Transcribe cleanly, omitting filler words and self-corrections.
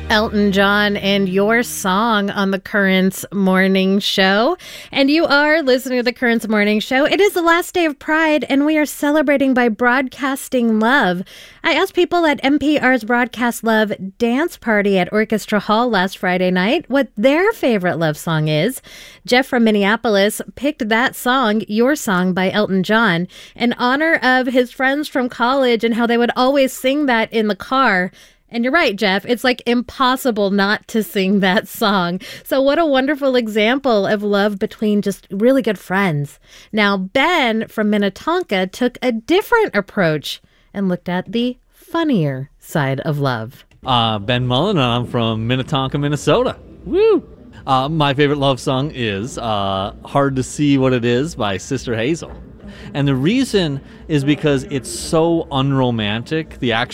Elton John and Your Song on the Currents Morning Show. And you are listening to the Currents Morning Show. It is the last day of Pride, and we are celebrating by broadcasting love. I asked people at NPR's Broadcast Love dance party at Orchestra Hall last Friday night what their favorite love song is. Jeff from Minneapolis picked that song, Your Song by Elton John, in honor of his friends from college and how they would always sing that in the car. And you're right, Jeff. It's like impossible not to sing that song. So what a wonderful example of love between just really good friends. Now, Ben from Minnetonka took a different approach and looked at the funnier side of love. Ben Mullen, and I'm from Minnetonka, Minnesota. Woo! My favorite love song is Hard to See What It Is by Sister Hazel. And the reason is because it's so unromantic. The